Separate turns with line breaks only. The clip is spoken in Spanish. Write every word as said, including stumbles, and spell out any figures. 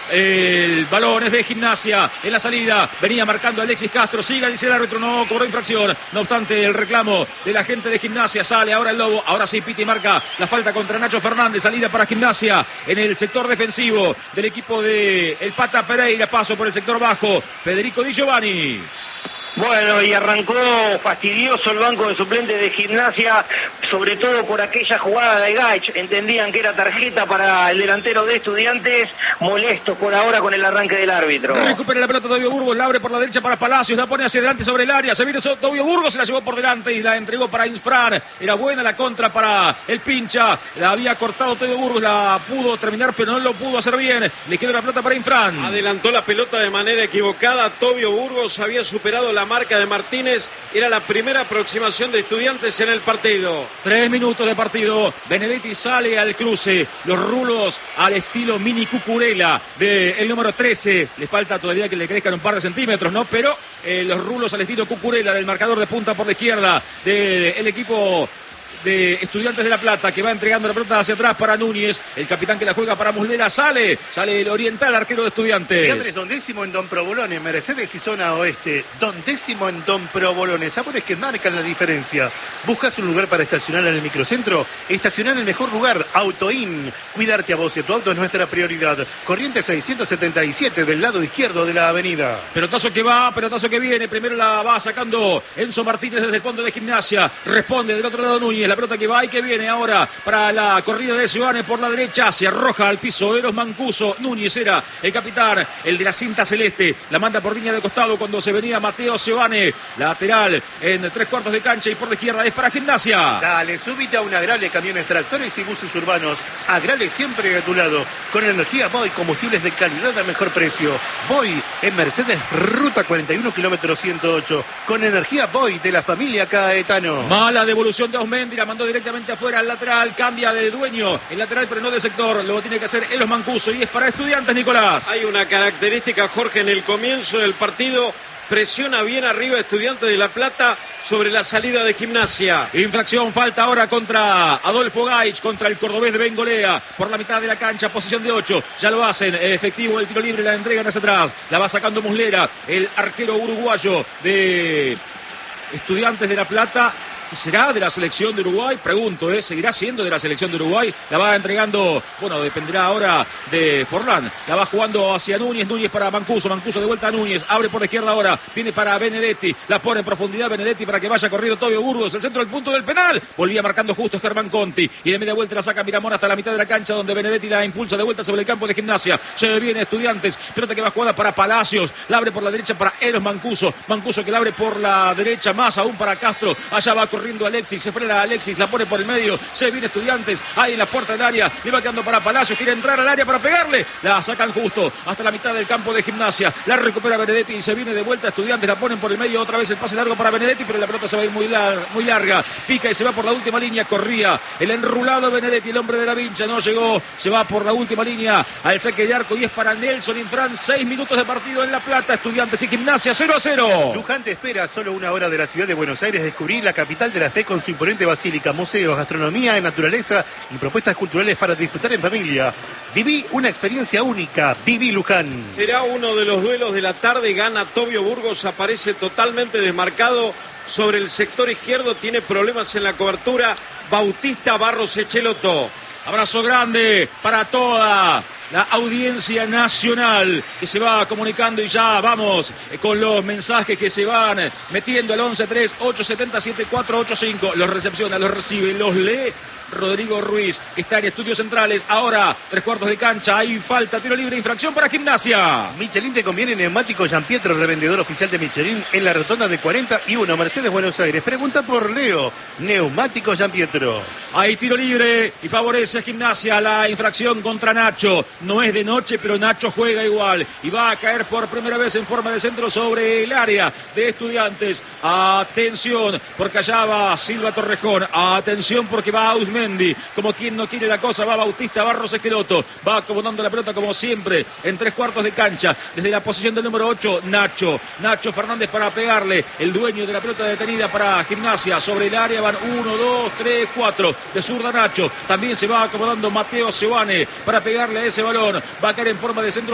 El balón es de Gimnasia en la salida. Venía marcando Alexis Castro. Siga, dice el árbitro. No cobró infracción. No obstante, el reclamo de la gente de Gimnasia. Sale ahora el Lobo. Ahora sí, Piti marca la falta contra Nacho Fernández. Salida para Gimnasia en el sector defensivo del equipo de el Pata Pereira. Paso por el sector bajo. Federico Di Giovanni.
Bueno, y arrancó fastidioso el banco de suplentes de Gimnasia, sobre todo por aquella jugada de Gaich. Entendían que era tarjeta para el delantero de Estudiantes, molestos por ahora con el arranque del árbitro.
Recupera la pelota Tobio Burgos, la abre por la derecha para Palacios, la pone hacia adelante sobre el área, se viene Tobio Burgos, se la llevó por delante y la entregó para Infran. Era buena la contra para el Pincha, la había cortado Tobio Burgos, la pudo terminar pero no lo pudo hacer bien. Le quedó la pelota para Infran.
Adelantó la pelota de manera equivocada. Tobio Burgos había superado la marca de Martínez, era la primera aproximación de Estudiantes en el partido.
Tres minutos de partido, Benedetti sale al cruce, los rulos al estilo mini Cucurella del número trece, le falta todavía que le crezcan un par de centímetros, ¿no? Pero eh, los rulos al estilo Cucurella del marcador de punta por la izquierda del equipo de Estudiantes de La Plata, que va entregando la pelota hacia atrás para Núñez, el capitán que la juega para Muslera, sale, sale el oriental, arquero de Estudiantes.
Andrés, don décimo en Don Provolone, Mercedes y zona oeste, don décimo en Don Provolone, sabores que marcan la diferencia. ¿Buscas un lugar para estacionar en el microcentro? Estacionar en el mejor lugar, Autoin. Cuidarte a vos y a tu auto es nuestra prioridad. Corriente seiscientos setenta y siete del lado izquierdo de la avenida.
Pelotazo que va, pelotazo que viene, primero la va sacando Enzo Martínez desde el fondo de Gimnasia, responde del otro lado Núñez, la pelota que va y que viene ahora para la corrida de Giovanni por la derecha, se arroja al piso Eros Mancuso. Núñez era el capitán, el de la cinta celeste, la manda por línea de costado cuando se venía Mateo Giovanni, lateral en tres cuartos de cancha y por la izquierda es para Gimnasia.
Dale, súbite a un Agrale, camiones, tractores y buses urbanos. Agrale siempre a tu lado, con energía Boy, combustibles de calidad a mejor precio. Boy en Mercedes, ruta cuarenta y uno, kilómetro ciento ocho, con energía Boy de la familia Caetano.
Mala devolución de Osmendi, la mandó directamente afuera al lateral, cambia de dueño el lateral pero no de sector, lo tiene que hacer Eros Mancuso y es para Estudiantes, Nicolás.
Hay una característica, Jorge, en el comienzo del partido, presiona bien arriba Estudiantes de La Plata sobre la salida de Gimnasia.
Infracción, falta ahora contra Adolfo Gaich, contra el cordobés de Bengolea, por la mitad de la cancha, posición de ocho, ya lo hacen, efectivo el tiro libre, la entregan hacia atrás, la va sacando Muslera, el arquero uruguayo de Estudiantes de La Plata. ¿Será de la selección de Uruguay? Pregunto, ¿eh? ¿Seguirá siendo de la selección de Uruguay? La va entregando, bueno, dependerá ahora de Forlán. La va jugando hacia Núñez, Núñez para Mancuso, Mancuso de vuelta a Núñez, abre por la izquierda ahora, viene para Benedetti, la pone en profundidad Benedetti para que vaya corriendo Tobio Burgos, el centro del punto del penal. Volvía marcando justo Germán Conti y de media vuelta la saca Miramón hasta la mitad de la cancha donde Benedetti la impulsa de vuelta sobre el campo de Gimnasia. Se viene Estudiantes, pelota que va jugada para Palacios, la abre por la derecha para Eros Mancuso, Mancuso que la abre por la derecha, más aún para Castro, allá va corriendo Alexis, se frena Alexis, la pone por el medio, se viene Estudiantes, ahí en la puerta del área, le va quedando para Palacios, quiere entrar al área para pegarle, la sacan justo hasta la mitad del campo de Gimnasia, la recupera Benedetti y se viene de vuelta Estudiantes, la ponen por el medio, otra vez el pase largo para Benedetti, pero la pelota se va a ir muy, lar muy larga, pica y se va por la última línea, corría el enrulado Benedetti, el hombre de la vincha, no llegó, se va por la última línea al saque de arco y es para Nelson Infran, seis minutos de partido en La Plata, Estudiantes y Gimnasia cero a cero.
Luján te espera solo una hora de la ciudad de Buenos Aires, descubrir la capital de la fe con su imponente basílica, museos, gastronomía, naturaleza y propuestas culturales para disfrutar en familia. Viví una experiencia única, viví Luján.
Será uno de los duelos de la tarde, gana Tobio Burgos, aparece totalmente desmarcado sobre el sector izquierdo, tiene problemas en la cobertura, Bautista Barros Echeloto.
Abrazo grande para toda la audiencia nacional que se va comunicando y ya vamos con los mensajes que se van metiendo al once tres ocho siete siete cuatro ocho cinco. Los recepciona, los recibe, los lee Rodrigo Ruiz, que está en Estudios Centrales. Ahora, tres cuartos de cancha, hay falta, tiro libre, infracción para Gimnasia.
Michelin te conviene, neumático Gianpietro, revendedor oficial de Michelin en la rotonda de cuarenta y uno, Mercedes, Buenos Aires. Pregunta por Leo, neumático Gianpietro.
Hay tiro libre y favorece a Gimnasia. La infracción contra Nacho. No es de noche, pero Nacho juega igual. Y va a caer por primera vez en forma de centro sobre el área de Estudiantes. Atención, porque allá va Silva Torrejón. Atención, porque va Ausmendi. Como quien no quiere la cosa, va Bautista Barros Esqueloto. Va acomodando la pelota como siempre en tres cuartos de cancha. Desde la posición del número ocho, Nacho. Nacho Fernández para pegarle. El dueño de la pelota detenida para Gimnasia. Sobre el área van uno, dos, tres, cuatro. De zurda Nacho. También se va acomodando Mateo Giovanni para pegarle a ese balón. Va a caer en forma de centro